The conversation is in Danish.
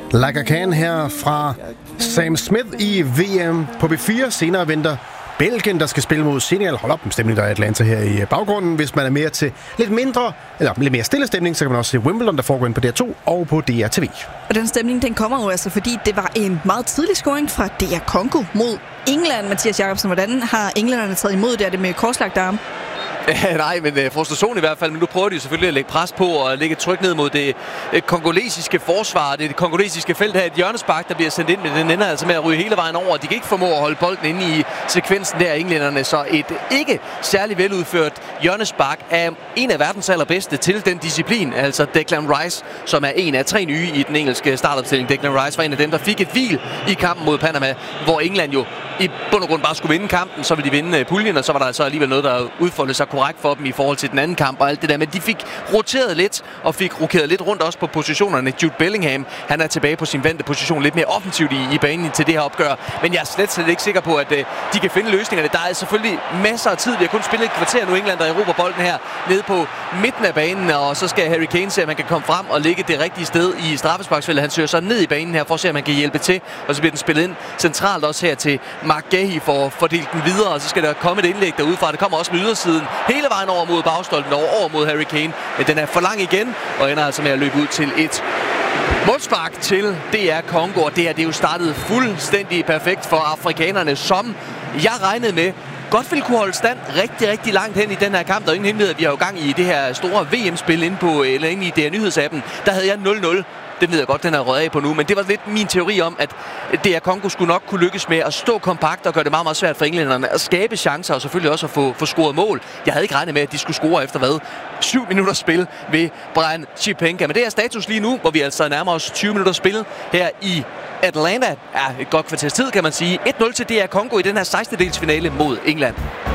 Like I Can her fra Sam Smith i VM på B4. Senere venter Belgien, der skal spille mod Senegal. Hold op, en stemning, der er Atlanta her i baggrunden. Hvis man er mere til lidt mere stille stemning, så kan man også se Wimbledon, der foregår på DR2 og på DRTV. Og den stemning, den kommer jo altså, fordi det var en meget tidlig scoring fra DR Congo mod England. Mathias Jacobsen, hvordan har englænderne taget imod det med korslagte arme? Nej, men frustration i hvert fald. Men nu prøver de selvfølgelig at lægge pres på og lægge tryk ned mod det kongolesiske forsvar. Det kongolesiske felt her, et hjørnespark, der bliver sendt ind, men den ender altså med at ryge hele vejen over. De kan ikke formå at holde bolden inde i sekvensen der, englænderne. Så et ikke særlig veludført hjørnespark er en af verdens allerbedste til den disciplin. Altså Declan Rice, som er en af 3 nye i den engelske startopstilling. Declan Rice var en af dem, der fik et hvil i kampen mod Panama, hvor England jo i bund og grund bare skulle vinde kampen. Så ville de vinde puljen, og så var der altså alligevel noget, der udfoldede sig korrekt for dem i forhold til den anden kamp og alt det der. Men de fik roteret lidt og fik rokeret lidt rundt også på positionerne. Jude Bellingham, han er tilbage på sin vante position, lidt mere offensivt i banen til det her opgør. Men jeg er slet ikke sikker på, at de kan finde løsningerne. Der er selvfølgelig masser af tid. Vi har kun spillet et kvarter nu, England, der erobrer bolden her nede på midten af banen, og så skal Harry Kane se, at man kan komme frem og ligge det rigtige sted i straffesparksfeltet. Han søger så ned i banen her for at se, at man kan hjælpe til, og så bliver den spillet ind centralt også her til Mark Gahey for at fordele den videre, og så skal der komme et indlæg derudfra. Det kommer også med ydersiden hele vejen over mod bagstolpen, over mod Harry Kane, men den er for lang igen, og ender altså med at løbe ud til et målspark til DR Congo, og det er jo startet fuldstændig perfekt for afrikanerne, som jeg regnede med godt ville kunne holde stand rigtig, rigtig langt hen i den her kamp. Der er ingen hemmelighed, vi har jo gang i det her store VM-spil inde i DR Nyhedsappen. Der havde jeg 0-0. Det ved jeg godt, den er røget af på nu, men det var lidt min teori om, at DR Congo skulle nok kunne lykkes med at stå kompakt og gøre det meget, meget svært for englænderne at skabe chancer og selvfølgelig også at få scoret mål. Jeg havde ikke regnet med, at de skulle score efter 7 minutter spil ved Brian Chipenga. Men det er status lige nu, hvor vi altså nærmer os 20 minutter spil her i Atlanta. Ja, et godt kvarters tid, kan man sige. 1-0 til DR Congo i den her 16. delsfinale mod England.